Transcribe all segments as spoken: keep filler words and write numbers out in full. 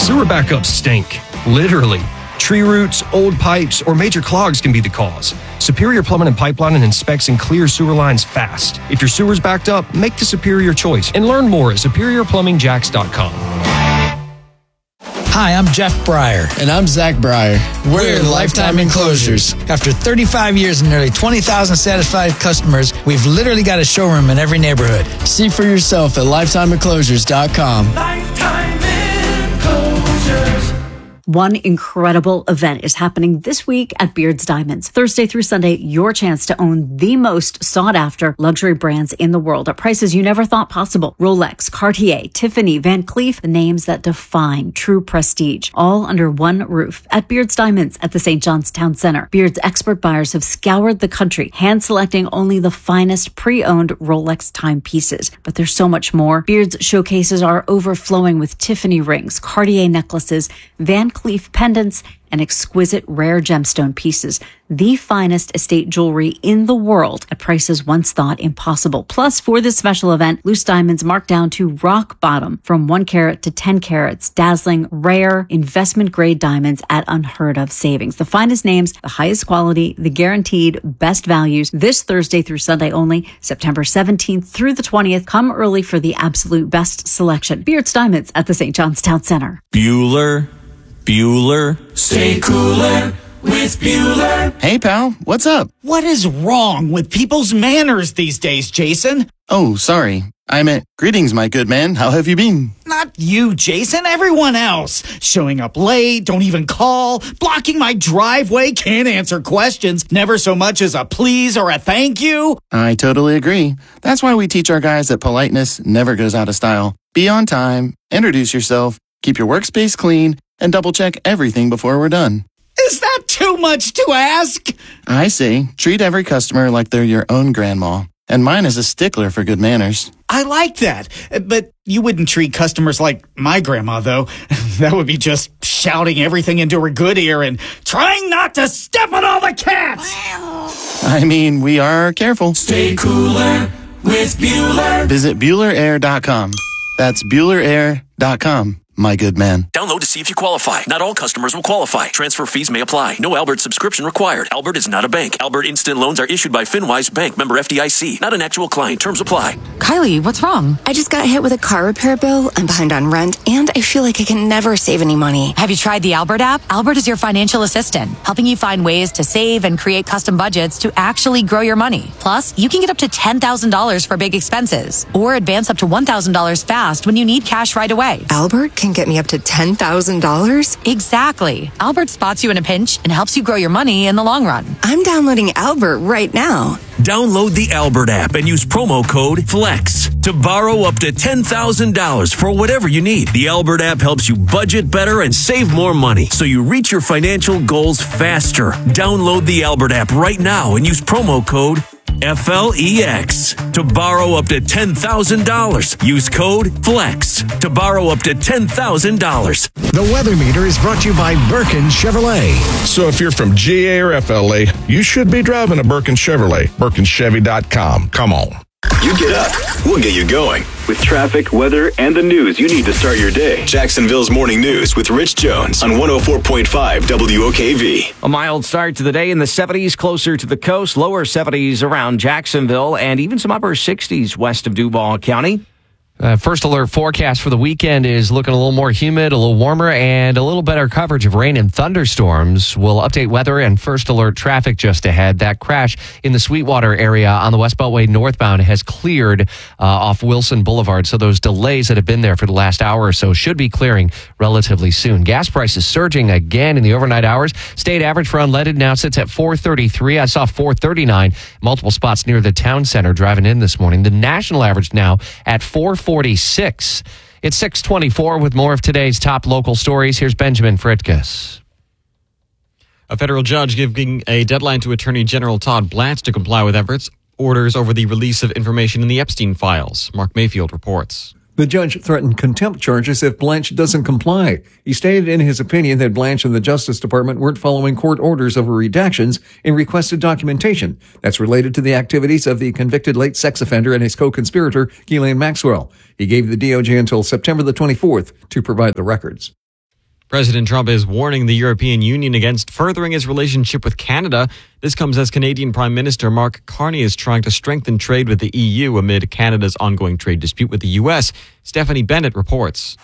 Sewer backups stink. Literally. Tree roots, old pipes, or major clogs can be the cause. Superior Plumbing and Pipeline inspects and clears sewer lines fast. If your sewer's backed up, make the Superior choice and learn more at superior plumbing jacks dot com. Hi, I'm Jeff Breyer. And I'm Zach Breyer. We're, We're Lifetime Enclosures. After thirty-five years and nearly twenty thousand satisfied customers, we've literally got a showroom in every neighborhood. See for yourself at lifetime enclosures dot com. Lifetime Enclosures. One incredible event is happening this week at Beard's Diamonds. Thursday through Sunday, your chance to own the most sought-after luxury brands in the world at prices you never thought possible. Rolex, Cartier, Tiffany, Van Cleef, the names that define true prestige, all under one roof at Beard's Diamonds at the Saint John's Town Center. Beard's expert buyers have scoured the country, hand-selecting only the finest pre-owned Rolex timepieces. But there's so much more. Beard's showcases are overflowing with Tiffany rings, Cartier necklaces, Van Cleef pendants, and exquisite rare gemstone pieces, the finest estate jewelry in the world at prices once thought impossible. Plus, for this special event, loose diamonds marked down to rock bottom from one carat to ten carats, dazzling, rare, investment-grade diamonds at unheard of savings. The finest names, the highest quality, the guaranteed best values. This Thursday through Sunday only, September seventeenth through the twentieth. Come early for the absolute best selection. Beard's Diamonds at the Saint John's Town Center. Bueller. Bueller. Stay cooler with Bueller. Hey, pal, what's up? What is wrong with people's manners these days, Jason? Oh, sorry. I meant, greetings, my good man. How have you been? Not you, Jason. Everyone else. Showing up late, don't even call, blocking my driveway, can't answer questions, never so much as a please or a thank you. I totally agree. That's why we teach our guys that politeness never goes out of style. Be on time, introduce yourself, keep your workspace clean, and double-check everything before we're done. Is that too much to ask? I say, treat every customer like they're your own grandma. And mine is a stickler for good manners. I like that. But you wouldn't treat customers like my grandma, though. That would be just shouting everything into her good ear and trying not to step on all the cats. I mean, we are careful. Stay cooler with Bueller. Visit Bueller Air dot com. That's Bueller Air dot com. My good man. Download to see if you qualify. Not all customers will qualify. Transfer fees may apply. No Albert subscription required. Albert is not a bank. Albert Instant Loans are issued by FinWise Bank, member F D I C. Not an actual client. Terms apply. Kylie, what's wrong? I just got hit with a car repair bill. I'm behind on rent, and I feel like I can never save any money. Have you tried the Albert app? Albert is your financial assistant, helping you find ways to save and create custom budgets to actually grow your money. Plus, you can get up to ten thousand dollars for big expenses, or advance up to one thousand dollars fast when you need cash right away. Albert can get me up to ten thousand dollars? Exactly. Albert spots you in a pinch and helps you grow your money in the long run. I'm downloading Albert right now. Download the Albert app and use promo code FLEX to borrow up to ten thousand dollars for whatever you need. The Albert app helps you budget better and save more money so you reach your financial goals faster. Download the Albert app right now and use promo code F L E X to borrow up to ten thousand dollars. Use code FLEX to borrow up to ten thousand dollars. The Weather Meter is brought to you by Birkin Chevrolet. So if you're from G A or F L A, you should be driving a Birkin Chevrolet. Birkin Chevy dot com. Come on. You get up, we'll get you going. With traffic, weather, and the news you need to start your day. Jacksonville's Morning News with Rich Jones on one oh four point five W O K V. A mild start to the day in the seventies closer to the coast, lower seventies around Jacksonville, and even some upper sixties west of Duval County. Uh, first alert forecast for the weekend is looking a little more humid, a little warmer, and a little better coverage of rain and thunderstorms. We'll update weather and first alert traffic just ahead. That crash in the Sweetwater area on the West Beltway northbound has cleared uh, off Wilson Boulevard, so those delays that have been there for the last hour or so should be clearing relatively soon. Gas prices surging again in the overnight hours. State average for unleaded now sits at four thirty-three. I saw four thirty-nine, multiple spots near the town center driving in this morning. The national average now at four forty-six. It's six twenty-four with more of today's top local stories. Here's Benjamin Fritkus. A federal judge giving a deadline to Attorney General Todd Blanche to comply with efforts orders over the release of information in the Epstein files. Mark Mayfield reports. The judge threatened contempt charges if Blanche doesn't comply. He stated in his opinion that Blanche and the Justice Department weren't following court orders over redactions in requested documentation that's related to the activities of the convicted late sex offender and his co-conspirator, Ghislaine Maxwell. He gave the D O J until September the twenty-fourth to provide the records. President Trump is warning the European Union against furthering its relationship with Canada. This comes as Canadian Prime Minister Mark Carney is trying to strengthen trade with the E U amid Canada's ongoing trade dispute with the U S. Stephanie Bennett reports.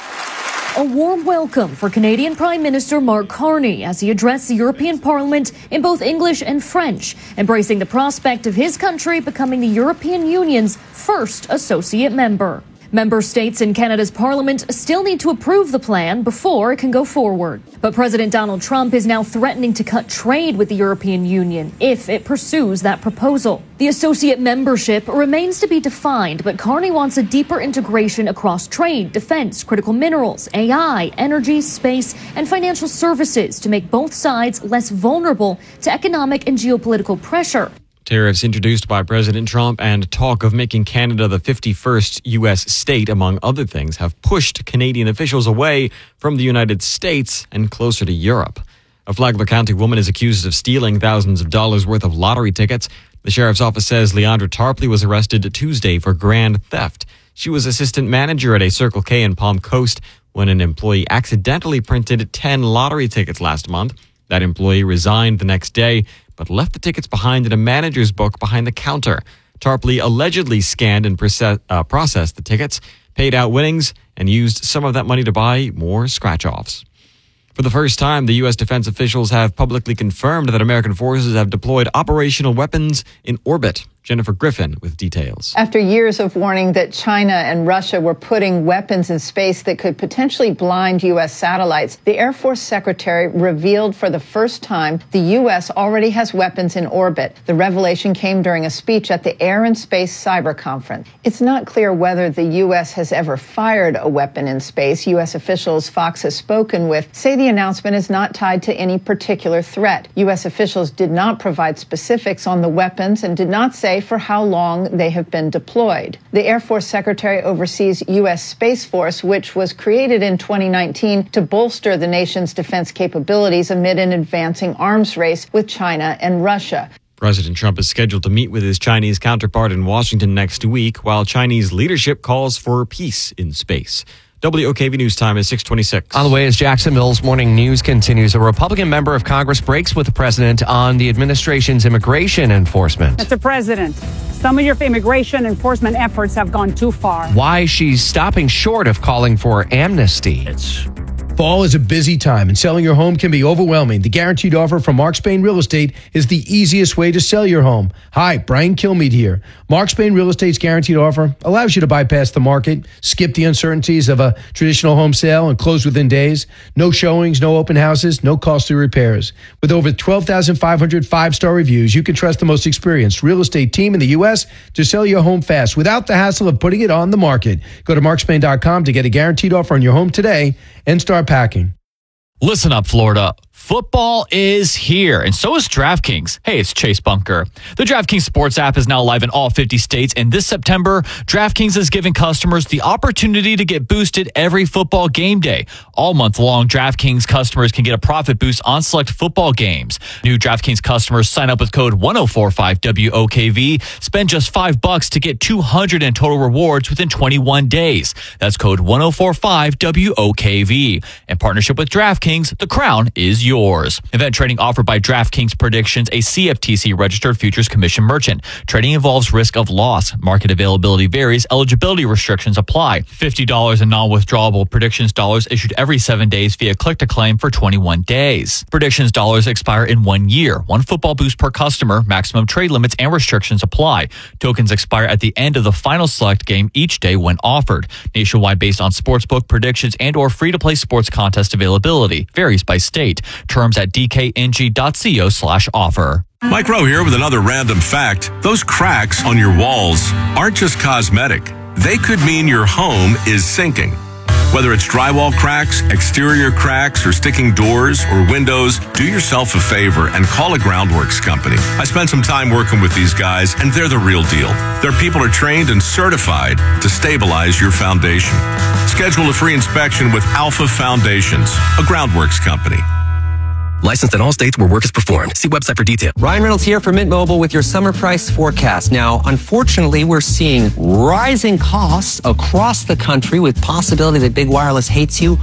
A warm welcome for Canadian Prime Minister Mark Carney as he addressed the European Parliament in both English and French, embracing the prospect of his country becoming the European Union's first associate member. Member states in Canada's parliament still need to approve the plan before it can go forward. But President Donald Trump is now threatening to cut trade with the European Union if it pursues that proposal. The associate membership remains to be defined, but Carney wants a deeper integration across trade, defense, critical minerals, A I, energy, space, and financial services to make both sides less vulnerable to economic and geopolitical pressure. Tariffs introduced by President Trump and talk of making Canada the fifty-first U S state, among other things, have pushed Canadian officials away from the United States and closer to Europe. A Flagler County woman is accused of stealing thousands of dollars worth of lottery tickets. The sheriff's office says Leandra Tarpley was arrested Tuesday for grand theft. She was assistant manager at a Circle K in Palm Coast when an employee accidentally printed ten lottery tickets last month. That employee resigned the next day, but left the tickets behind in a manager's book behind the counter. Tarpley allegedly scanned and process, uh, processed the tickets, paid out winnings, and used some of that money to buy more scratch-offs. For the first time, the U S defense officials have publicly confirmed that American forces have deployed operational weapons in orbit. Jennifer Griffin with details. After years of warning that China and Russia were putting weapons in space that could potentially blind U S satellites, the Air Force Secretary revealed for the first time the U S already has weapons in orbit. The revelation came during a speech at the Air and Space Cyber Conference. It's not clear whether the U S has ever fired a weapon in space. U S officials Fox has spoken with say the announcement is not tied to any particular threat. U S officials did not provide specifics on the weapons and did not say for how long they have been deployed. The Air Force Secretary oversees U S Space Force, which was created in twenty nineteen to bolster the nation's defense capabilities amid an advancing arms race with China and Russia. President Trump is scheduled to meet with his Chinese counterpart in Washington next week, while Chinese leadership calls for peace in space. W O K V News Time is six twenty-six. On the way as Jacksonville's morning news continues, a Republican member of Congress breaks with the president on the administration's immigration enforcement. Mister President, some of your immigration enforcement efforts have gone too far. Why she's stopping short of calling for amnesty. It's Fall is a busy time, and selling your home can be overwhelming. The Guaranteed Offer from Mark Spain Real Estate is the easiest way to sell your home. Hi, Brian Kilmeade here. Mark Spain Real Estate's Guaranteed Offer allows you to bypass the market, skip the uncertainties of a traditional home sale, and close within days. No showings, no open houses, no costly repairs. With over twelve thousand five hundred five-star reviews, you can trust the most experienced real estate team in the U S to sell your home fast without the hassle of putting it on the market. Go to mark spain dot com to get a guaranteed offer on your home today and start packing. Listen up, Florida. Football is here, and so is DraftKings. Hey, it's Chase Bunker. The DraftKings Sports app is now live in all fifty states, and this September, DraftKings is giving customers the opportunity to get boosted every football game day. All month long, DraftKings customers can get a profit boost on select football games. New DraftKings customers sign up with code one oh four five W O K V, spend just five bucks to get two hundred in total rewards within twenty-one days. That's code one oh four five W O K V. In partnership with DraftKings, the crown is yours. Yours. Event trading offered by DraftKings Predictions, a C F T C registered futures commission merchant. Trading involves risk of loss. Market availability varies. Eligibility restrictions apply. fifty dollars in non-withdrawable Predictions dollars issued every seven days via click-to-claim for twenty-one days. Predictions dollars expire in one year. One football boost per customer. Maximum trade limits and restrictions apply. Tokens expire at the end of the final select game each day when offered. Nationwide based on sportsbook predictions and or free-to-play sports contest availability. Varies by state. Terms at d k n g dot co slash offer. Mike Rowe here with another random fact. Those cracks on your walls aren't just cosmetic. They could mean your home is sinking. Whether it's drywall cracks, exterior cracks, or sticking doors or windows, do yourself a favor and call a Groundworks company. I spent some time working with these guys, and they're the real deal. Their people are trained and certified to stabilize your foundation. Schedule a free inspection with Alpha Foundations, a Groundworks company. Licensed in all states where work is performed. See website for details. Ryan Reynolds here for Mint Mobile with your summer price forecast. Now, unfortunately, we're seeing rising costs across the country with possibility that big wireless hates you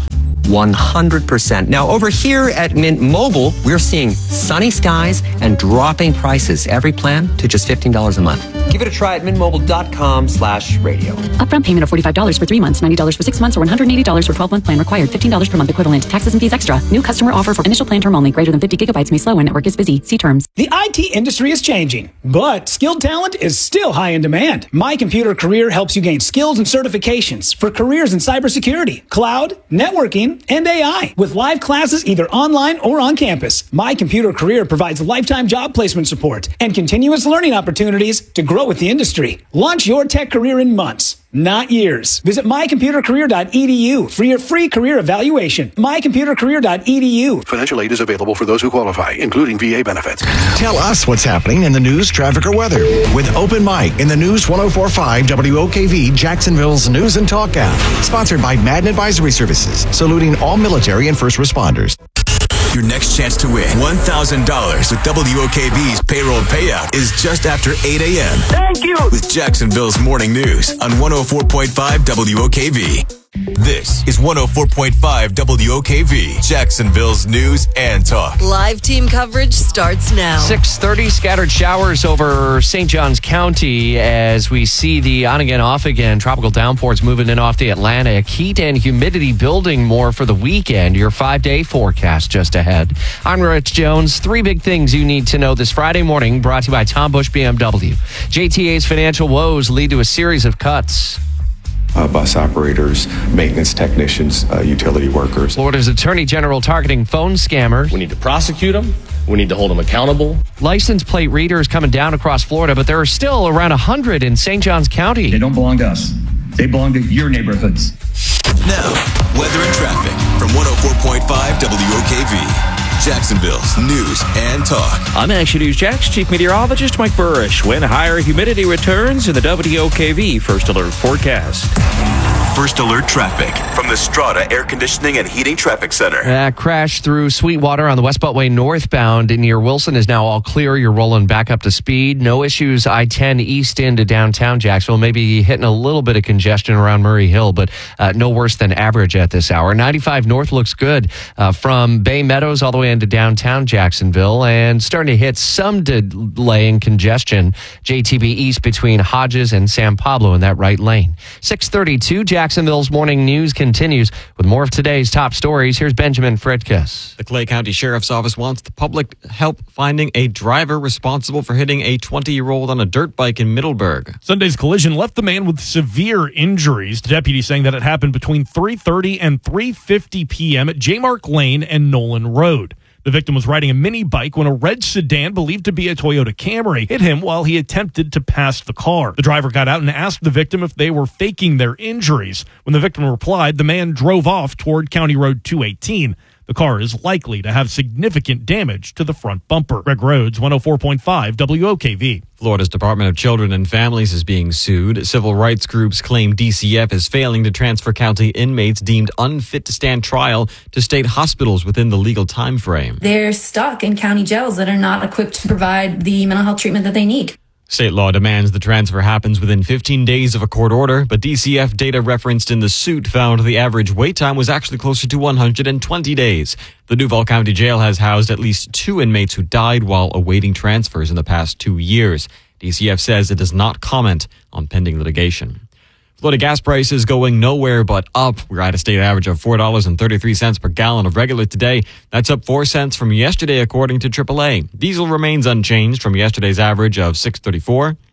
one hundred percent. Now, over here at Mint Mobile, we're seeing sunny skies and dropping prices. Every plan to just fifteen dollars a month. Give it a try at mintmobile.com slash radio. Upfront payment of forty-five dollars for three months, ninety dollars for six months, or one hundred eighty dollars for twelve-month plan required. fifteen dollars per month equivalent. Taxes and fees extra. New customer offer for initial plan term only. Greater than fifty gigabytes may slow when network is busy. See terms. The I T industry is changing, but skilled talent is still high in demand. My Computer Career helps you gain skills and certifications for careers in cybersecurity, cloud, networking, and A I. With live classes either online or on campus, My Computer Career provides lifetime job placement support and continuous learning opportunities to grow with the industry. Launch your tech career in months, not years. Visit my computer career dot e d u for your free career evaluation. my computer career dot e d u. Financial aid is available for those who qualify, including V A benefits. Tell us what's happening in the news, traffic, or weather with Open Mic in the News one oh four point five W O K V, Jacksonville's News and Talk app. Sponsored by Madden Advisory Services, saluting all military and first responders. Your next chance to win one thousand dollars with W O K V's payroll payout is just after eight a.m. Thank you! With Jacksonville's Morning News on one oh four point five W O K V. This is one oh four point five W O K V, Jacksonville's News and Talk. Live team coverage starts now. six thirty, scattered showers over Saint Johns County as we see the on-again, off-again tropical downpours moving in off the Atlantic. Heat and humidity building more for the weekend. Your five-day forecast just ahead. I'm Rich Jones. Three big things you need to know this Friday morning, brought to you by Tom Bush B M W. J T A's financial woes lead to a series of cuts. Uh, bus operators, maintenance technicians, uh, utility workers. Florida's Attorney General targeting phone scammers. We need to prosecute them. We need to hold them accountable. License plate readers coming down across Florida, but there are still around one hundred in Saint Johns County. They don't belong to us. They belong to your neighborhoods. Now, weather and traffic from one oh four point five W O K V. Jacksonville's News and Talk. I'm Action News Jax Chief Meteorologist Mike Burrish. When higher humidity returns in the W O K V First Alert forecast. First Alert traffic from the Strata Air Conditioning and Heating Traffic Center. That crash through Sweetwater on the West Beltway northbound near Wilson is now all clear. You're rolling back up to speed. No issues I ten east into downtown Jacksonville. Maybe hitting a little bit of congestion around Murray Hill, but uh, no worse than average at this hour. ninety-five north looks good uh, from Bay Meadows all the way into downtown Jacksonville, and starting to hit some delay in congestion. J T B east between Hodges and San Pablo in that right lane. six thirty-two, Jacksonville's Morning News continues with more of today's top stories. Here's Benjamin Fredkes. The Clay County Sheriff's Office wants the public help finding a driver responsible for hitting a twenty-year-old on a dirt bike in Middleburg. Sunday's collision left the man with severe injuries. The deputy saying that it happened between three thirty and three fifty p.m. at J. Mark Lane and Nolan Road. The victim was riding a mini bike when a red sedan believed to be a Toyota Camry hit him while he attempted to pass the car. The driver got out and asked the victim if they were faking their injuries. When the victim replied, the man drove off toward County Road two eighteen. The car is likely to have significant damage to the front bumper. Greg Rhodes, one oh four point five W O K V. Florida's Department of Children and Families is being sued. Civil rights groups claim D C F is failing to transfer county inmates deemed unfit to stand trial to state hospitals within the legal time frame. They're stuck in county jails that are not equipped to provide the mental health treatment that they need. State law demands the transfer happens within fifteen days of a court order, but D C F data referenced in the suit found the average wait time was actually closer to one hundred twenty days. The Duval County Jail has housed at least two inmates who died while awaiting transfers in the past two years. D C F says it does not comment on pending litigation. Florida gas prices going nowhere but up. We're at a state average of four dollars and thirty-three cents per gallon of regular today. That's up four cents from yesterday, according to triple A. Diesel remains unchanged from yesterday's average of six dollars and thirty-four cents.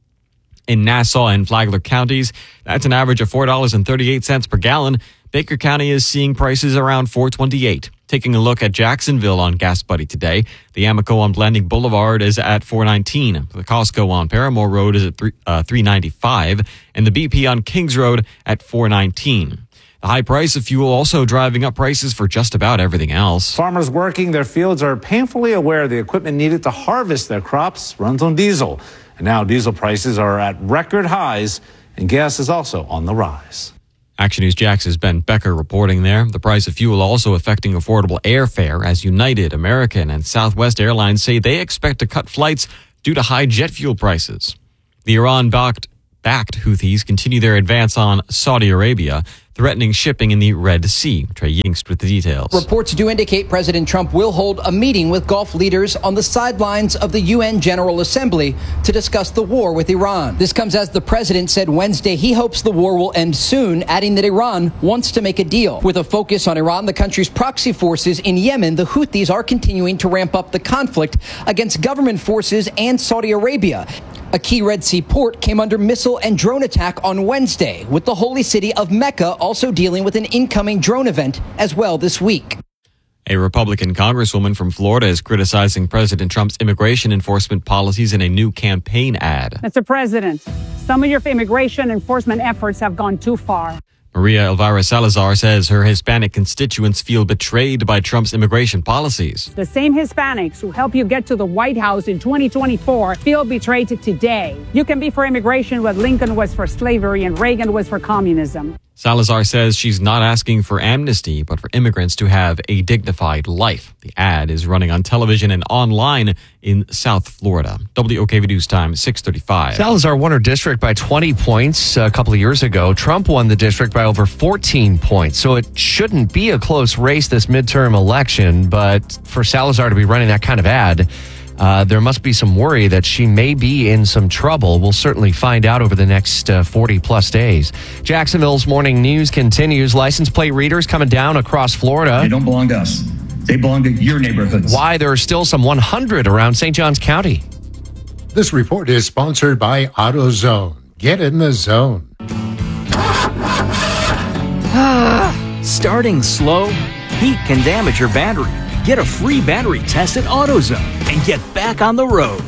In Nassau and Flagler counties, that's an average of four dollars and thirty-eight cents per gallon. Baker County is seeing prices around four dollars and twenty-eight cents. Taking a look at Jacksonville on Gas Buddy today, the Amoco on Blanding Boulevard is at four dollars and nineteen cents. The Costco on Paramore Road is at three dollars and ninety-five cents, and the B P on Kings Road at four dollars and nineteen cents. The high price of fuel also driving up prices for just about everything else. Farmers working their fields are painfully aware the equipment needed to harvest their crops runs on diesel. And now diesel prices are at record highs, and gas is also on the rise. Action News Jax's Ben Becker reporting there. The price of fuel also affecting affordable airfare as United, American, and Southwest Airlines say they expect to cut flights due to high jet fuel prices. The Iran-backed backed Houthis continue their advance on Saudi Arabia. threatening shipping in the Red Sea. Trey Yingst with the details. Reports do indicate President Trump will hold a meeting with Gulf leaders on the sidelines of the U N General Assembly to discuss the war with Iran. This comes as the president said Wednesday he hopes the war will end soon, adding that Iran wants to make a deal. With a focus on Iran, the country's proxy forces in Yemen, the Houthis are continuing to ramp up the conflict against government forces and Saudi Arabia. A key Red Sea port came under missile and drone attack on Wednesday, with the holy city of Mecca also dealing with an incoming drone event as well this week. A Republican congresswoman from Florida is criticizing President Trump's immigration enforcement policies in a new campaign ad. Mister President, some of your immigration enforcement efforts have gone too far. Maria Elvira Salazar says her Hispanic constituents feel betrayed by Trump's immigration policies. The same Hispanics who helped you get to the White House in twenty twenty-four feel betrayed today. You can be for immigration what Lincoln was for slavery and Reagan was for communism. Salazar says she's not asking for amnesty, but for immigrants to have a dignified life. The ad is running on television and online in South Florida. W O K V News Time, six thirty-five. Salazar won her district by twenty points a couple of years ago. Trump won the district by over fourteen points. So it shouldn't be a close race this midterm election. But for Salazar to be running that kind of ad, Uh, there must be some worry that she may be in some trouble. We'll certainly find out over the next uh, forty plus days. Jacksonville's morning news continues. License plate readers coming down across Florida. They don't belong to us. They belong to your neighborhoods. Why there are still some one hundred around Saint Johns County. This report is sponsored by AutoZone. Get in the zone. Starting slow, heat can damage your battery. Get a free battery test at AutoZone and get back on the road.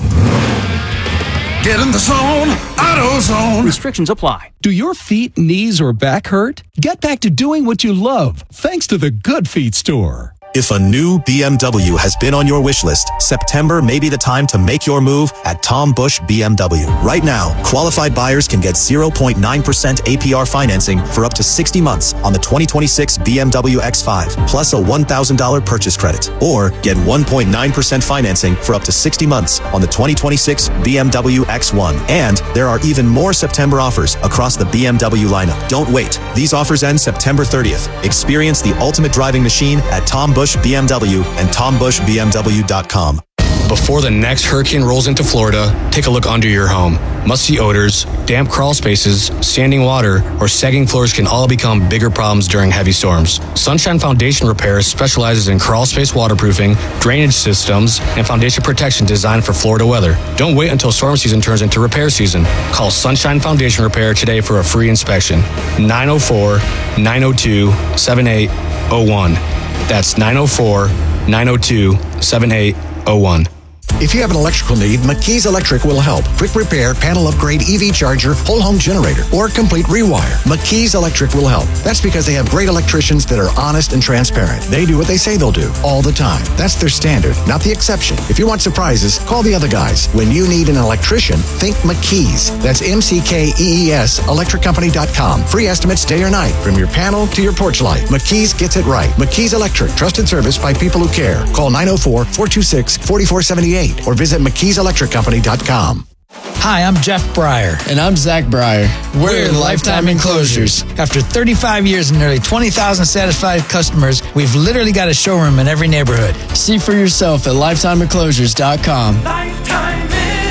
Get in the zone, AutoZone. Restrictions apply. Do your feet, knees, or back hurt? Get back to doing what you love thanks to the Good Feet store. If a new B M W has been on your wish list, September may be the time to make your move at Tom Busch B M W. Right now, qualified buyers can get zero point nine percent A P R financing for up to sixty months on the twenty twenty-six B M W X five, plus a one thousand dollars purchase credit. Or get one point nine percent financing for up to sixty months on the twenty twenty-six B M W X one. And there are even more September offers across the B M W lineup. Don't wait. These offers end September thirtieth. Experience the ultimate driving machine at Tom Busch B M W and tom busch b m w dot com. Before the next hurricane rolls into Florida, take a look under your home. Musty odors, damp crawl spaces, standing water, or sagging floors can all become bigger problems during heavy storms. Sunshine Foundation Repair specializes in crawl space waterproofing, drainage systems, and foundation protection designed for Florida weather. Don't wait until storm season turns into repair season. Call Sunshine Foundation Repair today for a free inspection. nine oh four, nine oh two, seven eight oh one. That's nine oh four, nine oh two, seven eight oh one. If you have an electrical need, McKee's Electric will help. Quick repair, panel upgrade, E V charger, whole home generator, or complete rewire. McKee's Electric will help. That's because they have great electricians that are honest and transparent. They do what they say they'll do all the time. That's their standard, not the exception. If you want surprises, call the other guys. When you need an electrician, think McKee's. That's M C K E E S electric company dot com. Free estimates day or night, from your panel to your porch light. McKee's gets it right. McKee's Electric, trusted service by people who care. Call nine oh four, four two six, four four seven eight or visit mckees electric company dot com. Hi, I'm Jeff Breyer. And I'm Zach Breyer. We're, We're Lifetime Enclosures. After thirty-five years and nearly twenty thousand satisfied customers, we've literally got a showroom in every neighborhood. See for yourself at lifetime enclosures dot com. Lifetime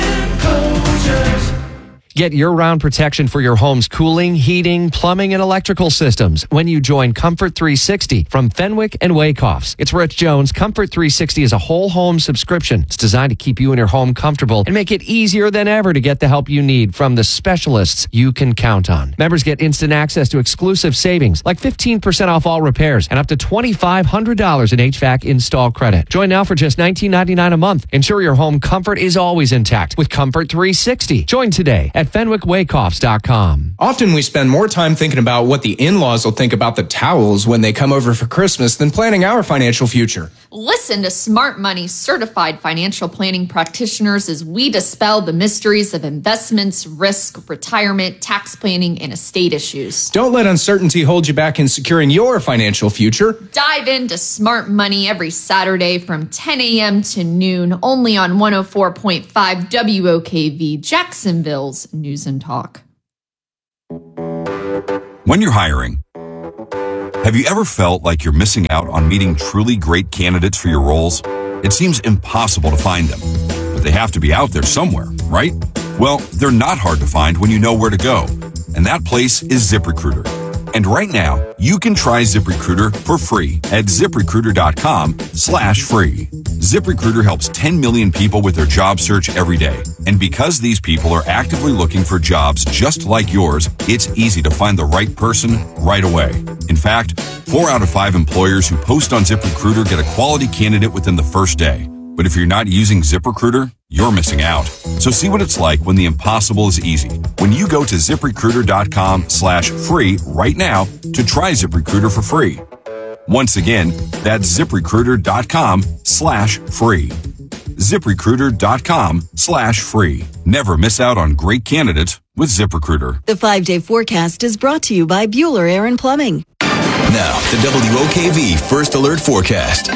Enclosures. Get year-round protection for your home's cooling, heating, plumbing, and electrical systems when you join Comfort three sixty from Fenwick and Wakehoffs. It's Rich Jones. Comfort three sixty is a whole home subscription. It's designed to keep you and your home comfortable and make it easier than ever to get the help you need from the specialists you can count on. Members get instant access to exclusive savings like fifteen percent off all repairs and up to twenty-five hundred dollars in H V A C install credit. Join now for just nineteen ninety-nine a month. Ensure your home comfort is always intact with Comfort three sixty. Join today at fenwick wakehoffs dot com. Often we spend more time thinking about what the in-laws will think about the towels when they come over for Christmas than planning our financial future. Listen to Smart Money certified financial planning practitioners as we dispel the mysteries of investments, risk, retirement, tax planning, and estate issues. Don't let uncertainty hold you back in securing your financial future. Dive into Smart Money every Saturday from ten a.m. to noon, only on one oh four point five W O K V, Jacksonville's News and Talk. When you're hiring, Have you ever felt like you're missing out on meeting truly great candidates for your roles? It seems impossible to find them, but they have to be out there somewhere, right? Well, they're not hard to find when you know where to go, and that place is ZipRecruiter. And right now, you can try ZipRecruiter for free at ZipRecruiter.com slash free. ZipRecruiter helps ten million people with their job search every day. And because these people are actively looking for jobs just like yours, it's easy to find the right person right away. In fact, four out of five employers who post on ZipRecruiter get a quality candidate within the first day. But if you're not using ZipRecruiter, you're missing out. So see what it's like when the impossible is easy. When you go to ZipRecruiter.com slash free right now to try ZipRecruiter for free. Once again, that's ZipRecruiter.com slash free. ZipRecruiter.com slash free. Never miss out on great candidates with ZipRecruiter. The five-day forecast is brought to you by Bueller Air and Plumbing. Now, the W O K V First Alert Forecast.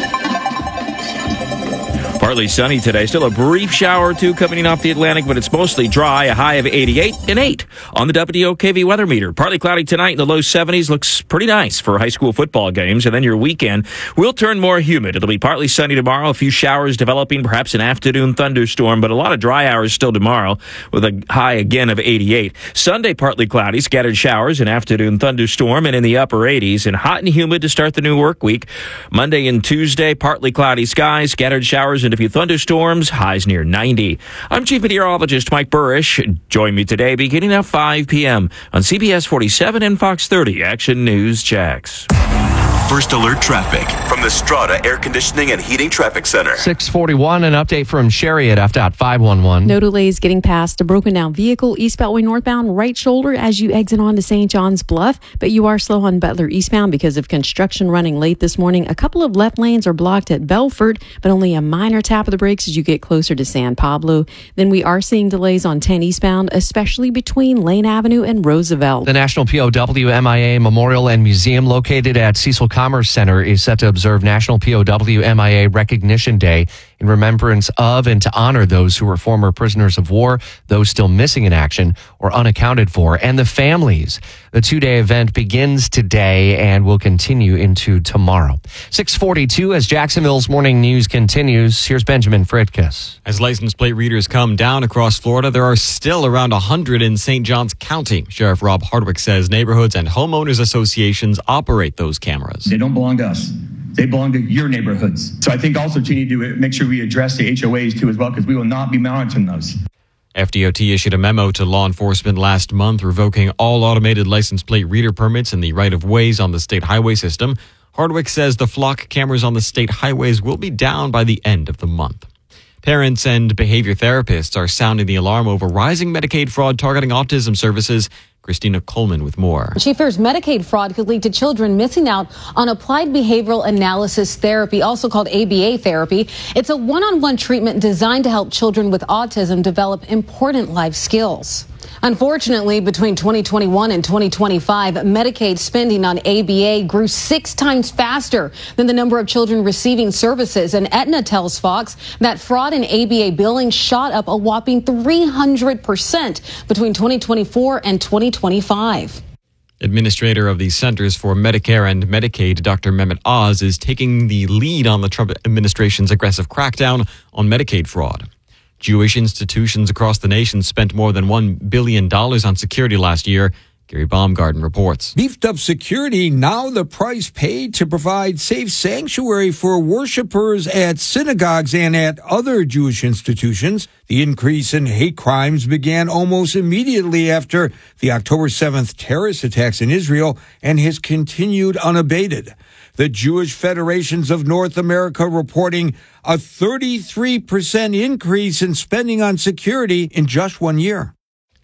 Partly sunny today. Still a brief shower or two coming in off the Atlantic, but it's mostly dry. A high of eighty-eight and eight on the W O K V weather meter. Partly cloudy tonight in the low seventies. Looks pretty nice for high school football games. And then your weekend will turn more humid. It'll be partly sunny tomorrow. A few showers developing, perhaps an afternoon thunderstorm, but a lot of dry hours still tomorrow with a high again of eighty-eight. Sunday, partly cloudy, scattered showers, an afternoon thunderstorm, and in the upper eighties. And hot and humid to start the new work week. Monday and Tuesday, partly cloudy skies, scattered showers, and a few thunderstorms, highs near ninety. I'm Chief Meteorologist Mike Burrish. Join me today beginning at five p.m. on C B S forty-seven and Fox thirty Action News Jax. First Alert traffic from the Strata Air Conditioning and Heating Traffic Center. six forty-one, an update from Sherry at F DOT five one one. No delays getting past a broken down vehicle east Beltway northbound right shoulder as you exit onto Saint John's Bluff, but you are slow on Butler eastbound because of construction running late this morning. A couple of left lanes are blocked at Belfort, but only a minor tap of the brakes as you get closer to San Pablo. Then we are seeing delays on ten eastbound, especially between Lane Avenue and Roosevelt. The National P O W M I A Memorial and Museum located at Cecil Commerce Center is set to observe National P O W M I A Recognition Day in remembrance of and to honor those who were former prisoners of war, those still missing in action or unaccounted for, and the families. The two-day event begins today and will continue into tomorrow. six forty-two as Jacksonville's morning news continues. Here's Benjamin Fritkus. As license plate readers come down across Florida, there are still around one hundred in Saint Johns County. Sheriff Rob Hardwick says neighborhoods and homeowners associations operate those cameras. They don't belong to us. They belong to your neighborhoods. So I think also we need to make sure we address the H O As too as well, because we will not be monitoring those. F D O T issued a memo to law enforcement last month revoking all automated license plate reader permits in the right-of-ways on the state highway system. Hardwick says the flock cameras on the state highways will be down by the end of the month. Parents and behavior therapists are sounding the alarm over rising Medicaid fraud targeting autism services. Christina Coleman with more. She fears Medicaid fraud could lead to children missing out on applied behavioral analysis therapy, also called A B A therapy. It's a one-on-one treatment designed to help children with autism develop important life skills. Unfortunately, between twenty twenty-one and twenty twenty-five, Medicaid spending on A B A grew six times faster than the number of children receiving services. And Aetna tells Fox that fraud in A B A billing shot up a whopping three hundred percent between twenty twenty-four and twenty twenty-five. Administrator of the Centers for Medicare and Medicaid, Doctor Mehmet Oz, is taking the lead on the Trump administration's aggressive crackdown on Medicaid fraud. Jewish institutions across the nation spent more than one billion dollars on security last year. Gary Baumgarten reports. Beefed up security, now the price paid to provide safe sanctuary for worshipers at synagogues and at other Jewish institutions. The increase in hate crimes began almost immediately after the October seventh terrorist attacks in Israel and has continued unabated. The Jewish Federations of North America reporting a thirty-three percent increase in spending on security in just one year.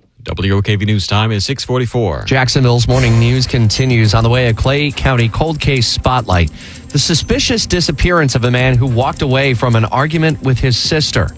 W O K V News time is six forty-four. Jacksonville's morning news continues on the way. A Clay County cold case spotlight. The suspicious disappearance of a man who walked away from an argument with his sister.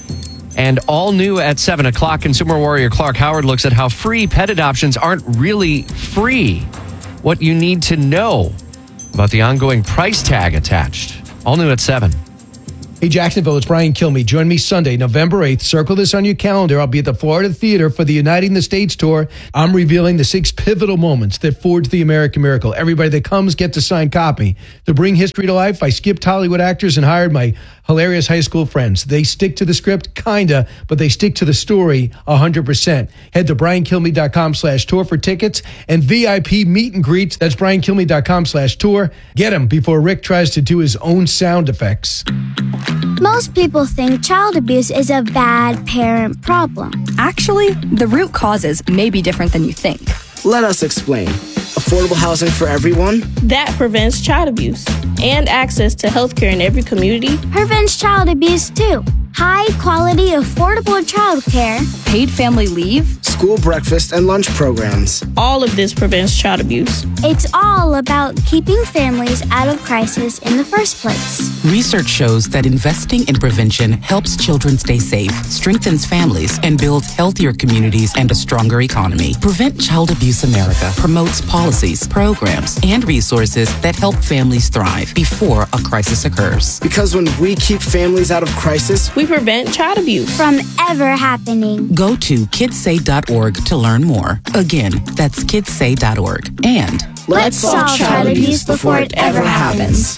And all new at seven o'clock, consumer warrior Clark Howard looks at how free pet adoptions aren't really free. What you need to know about the ongoing price tag attached. All new at seven. Hey, Jacksonville, it's Brian Kilmeade. Join me Sunday, November eighth. Circle this on your calendar. I'll be at the Florida Theater for the Uniting the States tour. I'm revealing the six pivotal moments that forged the American miracle. Everybody that comes gets a signed copy. To bring history to life, I skipped Hollywood actors and hired my hilarious high school friends. They stick to the script, kinda, but they stick to the story one hundred percent. Head to briankilmeade.com slash tour for tickets and V I P meet and greets. That's briankilmeade.com slash tour. Get them before Rick tries to do his own sound effects. Most people think child abuse is a bad parent problem. Actually, the root causes may be different than you think. Let us explain. Affordable housing for everyone? That prevents child abuse. And access to healthcare in every community prevents child abuse too. High quality, affordable childcare. Paid family leave. School breakfast and lunch programs. All of this prevents child abuse. It's all about keeping families out of crisis in the first place. Research shows that investing in prevention helps children stay safe, strengthens families, and builds healthier communities and a stronger economy. Prevent Child Abuse America promotes policies, programs, and resources that help families thrive before a crisis occurs. Because when we keep families out of crisis, we prevent child abuse from ever happening. Go to kids say dot org to learn more. Again, that's kids say dot org. And let's solve child abuse before it ever happens.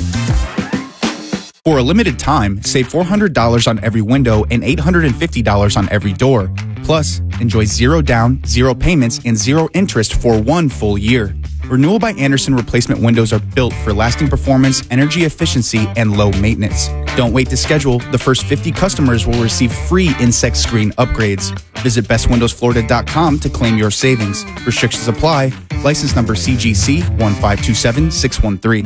For a limited time, save four hundred dollars on every window and eight hundred fifty dollars on every door. Plus, enjoy zero down, zero payments, and zero interest for one full year. Renewal by Andersen replacement windows are built for lasting performance, energy efficiency, and low maintenance. Don't wait to schedule. The first fifty customers will receive free insect screen upgrades. Visit best windows florida dot com to claim your savings. Restrictions apply. License number C G C one five two seven six one three.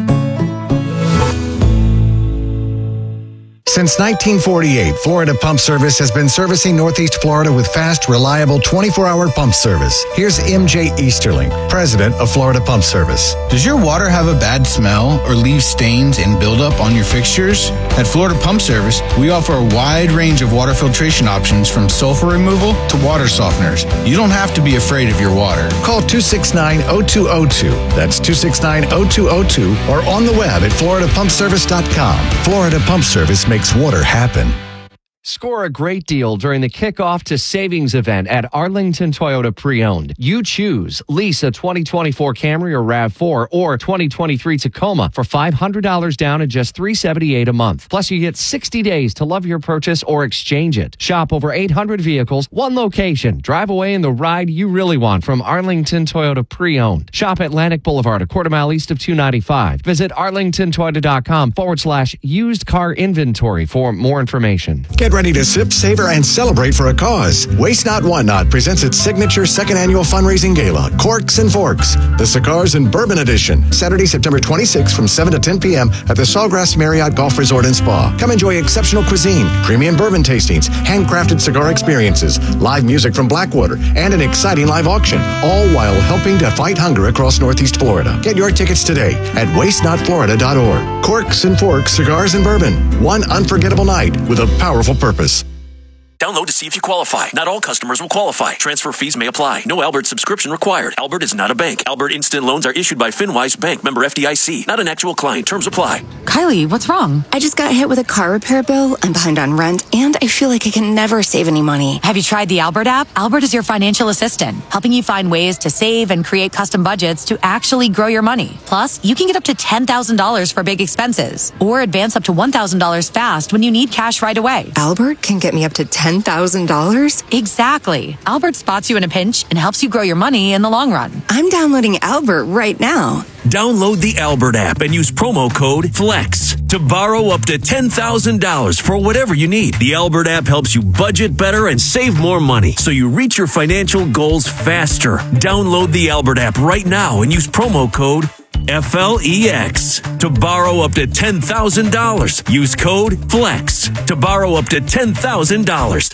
Since nineteen forty-eight, Florida Pump Service has been servicing Northeast Florida with fast, reliable twenty-four hour pump service. Here's M J Easterling, president of Florida Pump Service. Does your water have a bad smell or leave stains and buildup on your fixtures? At Florida Pump Service, we offer a wide range of water filtration options from sulfur removal to water softeners. You don't have to be afraid of your water. Call two six nine, zero two zero two. That's two six nine, zero two zero two or on the web at florida pump service dot com. Florida Pump Service makes water happen. Score a great deal during the kickoff to savings event at Arlington Toyota Pre-Owned. You choose. Lease a twenty twenty-four Camry or RAV four or twenty twenty-three Tacoma for five hundred dollars down at just three hundred seventy-eight dollars a month. Plus, you get sixty days to love your purchase or exchange it. Shop over eight hundred vehicles, one location. Drive away in the ride you really want from Arlington Toyota Pre-Owned. Shop Atlantic Boulevard, a quarter mile east of two ninety-five. Visit arlingtontoyota.com forward slash used car inventory for more information. Get ready to sip, savor, and celebrate for a cause. Waste Not, Want Not presents its signature second annual fundraising gala, Corks and Forks, the Cigars and Bourbon Edition, Saturday, September twenty-sixth from seven to ten p.m. at the Sawgrass Marriott Golf Resort and Spa. Come enjoy exceptional cuisine, premium bourbon tastings, handcrafted cigar experiences, live music from Blackwater, and an exciting live auction, all while helping to fight hunger across Northeast Florida. Get your tickets today at waste not florida dot org. Corks and Forks, Cigars and Bourbon. One unforgettable night with a powerful purpose. Download to see if you qualify. Not all customers will qualify. Transfer fees may apply. No Albert subscription required. Albert is not a bank. Albert Instant Loans are issued by FinWise Bank, member F D I C. Not an actual client. Terms apply. Kylie, what's wrong? I just got hit with a car repair bill. I'm behind on rent, and I feel like I can never save any money. Have you tried the Albert app? Albert is your financial assistant, helping you find ways to save and create custom budgets to actually grow your money. Plus, you can get up to ten thousand dollars for big expenses, or advance up to one thousand dollars fast when you need cash right away. Albert can get me up to ten thousand dollars? Exactly. Albert spots you in a pinch and helps you grow your money in the long run. I'm downloading Albert right now. Download the Albert app and use promo code FLEX to borrow up to ten thousand dollars for whatever you need. The Albert app helps you budget better and save more money so you reach your financial goals faster. Download the Albert app right now and use promo code F L E X to borrow up to ten thousand dollars. Use code FLEX to borrow up to ten thousand dollars.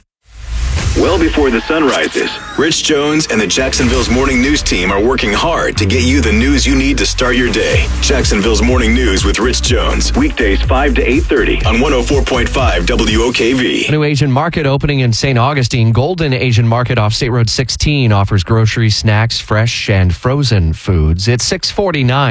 Well before the sun rises, Rich Jones and the Jacksonville's Morning News team are working hard to get you the news you need to start your day. Jacksonville's Morning News with Rich Jones. Weekdays five to eight thirty on one oh four point five W O K V. A new Asian market opening in Saint Augustine. Golden Asian Market off State Road sixteen offers groceries, snacks, fresh and frozen foods. It's six forty-nine.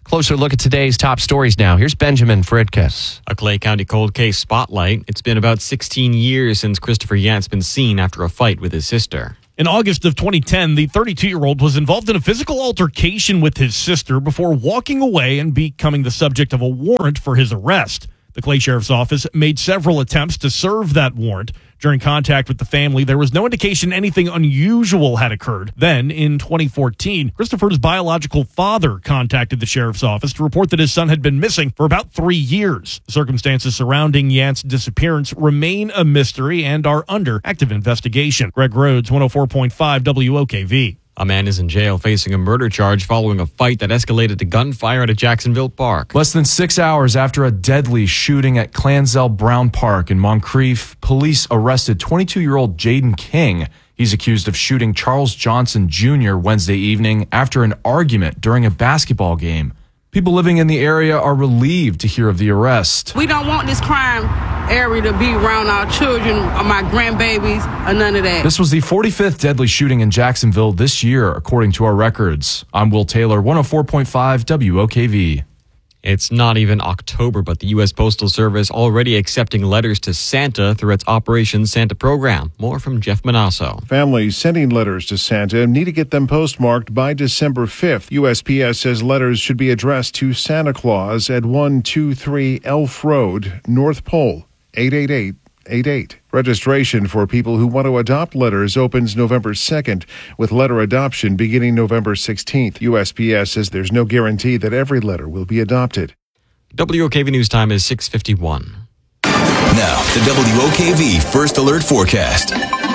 Closer look at today's top stories now. Here's Benjamin Fritkus. A Clay County cold case spotlight. It's been about sixteen years since Christopher Yant's been seen after a fight with his sister. In August of twenty ten, the thirty-two-year-old was involved in a physical altercation with his sister before walking away and becoming the subject of a warrant for his arrest. The Clay Sheriff's Office made several attempts to serve that warrant. During contact with the family, there was no indication anything unusual had occurred. Then, in twenty fourteen, Christopher's biological father contacted the sheriff's office to report that his son had been missing for about three years. The circumstances surrounding Yant's disappearance remain a mystery and are under active investigation. Greg Rhodes, one oh four point five W O K V. A man is in jail facing a murder charge following a fight that escalated to gunfire at a Jacksonville park. Less than six hours after a deadly shooting at Clanzell Brown Park in Moncrief, police arrested twenty-two-year-old Jaden King. He's accused of shooting Charles Johnson Junior Wednesday evening after an argument during a basketball game. People living in the area are relieved to hear of the arrest. We don't want this crime area to be around our children or my grandbabies or none of that. This was the forty-fifth deadly shooting in Jacksonville this year, according to our records. I'm Will Taylor, one oh four point five W O K V. It's not even October, but the U S Postal Service already accepting letters to Santa through its Operation Santa program. More from Jeff Manasso. Families sending letters to Santa need to get them postmarked by December fifth. U S P S says letters should be addressed to Santa Claus at one two three Elf Road, North Pole, eight eight eight eight eight. Registration for people who want to adopt letters opens November second, with letter adoption beginning November sixteenth. U S P S says there's no guarantee that every letter will be adopted. W O K V News Time is six fifty-one. Now, the W O K V First Alert Forecast.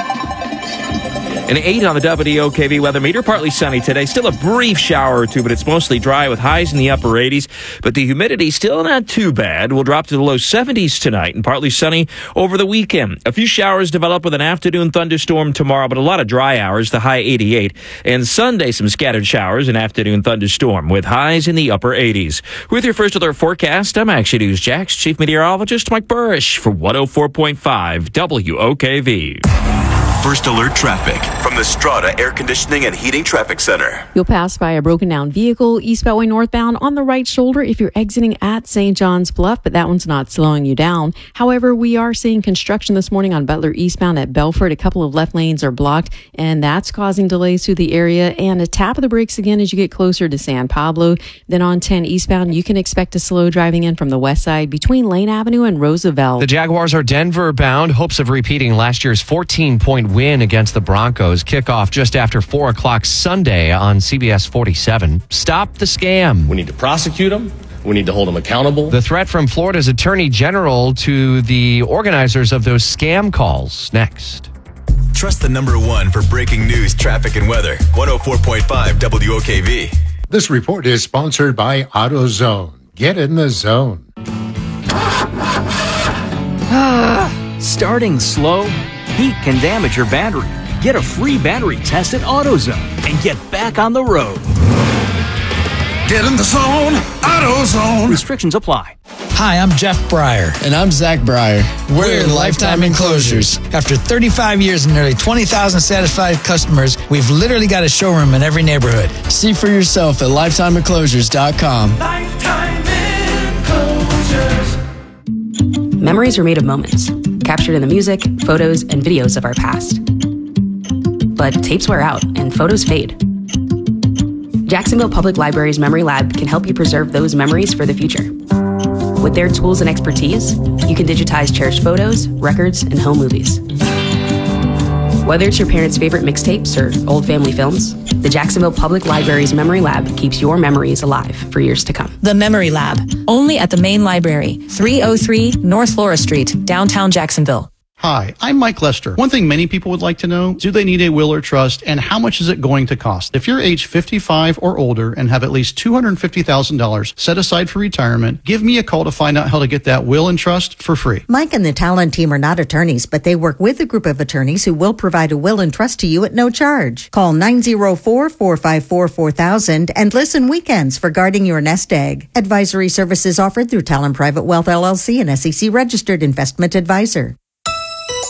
An eight on the W O K V weather meter. Partly sunny today. Still a brief shower or two, but it's mostly dry with highs in the upper eighties. But the humidity still not too bad. We'll drop to the low seventies tonight and partly sunny over the weekend. A few showers develop with an afternoon thunderstorm tomorrow, but a lot of dry hours, the high eighty-eight. And Sunday, some scattered showers and afternoon thunderstorm with highs in the upper eighties. With your First Alert forecast, I'm Action News Jax Chief Meteorologist Mike Burrish for one oh four point five W O K V. First Alert traffic from the Strata Air Conditioning and Heating Traffic Center. You'll pass by a broken down vehicle east Beltway northbound on the right shoulder if you're exiting at Saint John's Bluff, but that one's not slowing you down. However, we are seeing construction this morning on Butler eastbound at Belford. A couple of left lanes are blocked, and that's causing delays through the area. And a tap of the brakes again as you get closer to San Pablo. Then on ten eastbound, you can expect a slow driving in from the west side between Lane Avenue and Roosevelt. The Jaguars are Denver bound. Hopes of repeating last year's fourteen-point win against the Broncos. Kickoff just after four o'clock Sunday on C B S forty-seven. Stop the scam. We need to prosecute them. We need to hold them accountable. The threat from Florida's Attorney General to the organizers of those scam calls. Next. Trust the number one for breaking news, traffic, and weather. one oh four point five W O K V. This report is sponsored by AutoZone. Get in the zone. Starting slow? Heat can damage your battery. Get a free battery test at AutoZone and get back on the road. Get in the zone, AutoZone. Restrictions apply. Hi, I'm Jeff Breyer. And I'm Zach Breyer. We're, We're Lifetime Enclosures. After thirty-five years and nearly twenty thousand satisfied customers, we've literally got a showroom in every neighborhood. See for yourself at lifetime enclosures dot com. Lifetime Enclosures. Memories are made of moments, captured in the music, photos, and videos of our past. But tapes wear out and photos fade. Jacksonville Public Library's Memory Lab can help you preserve those memories for the future. With their tools and expertise, you can digitize cherished photos, records, and home movies. Whether it's your parents' favorite mixtapes or old family films, the Jacksonville Public Library's Memory Lab keeps your memories alive for years to come. The Memory Lab, only at the main library, three oh three North Laura Street, downtown Jacksonville. Hi, I'm Mike Lester. One thing many people would like to know, do they need a will or trust, and how much is it going to cost? If you're age fifty-five or older and have at least two hundred fifty thousand dollars set aside for retirement, give me a call to find out how to get that will and trust for free. Mike and the Talon team are not attorneys, but they work with a group of attorneys who will provide a will and trust to you at no charge. Call nine oh four, four five four, four thousand and listen weekends for guarding your nest egg. Advisory services offered through Talon Private Wealth L L C, an S E C registered investment advisor.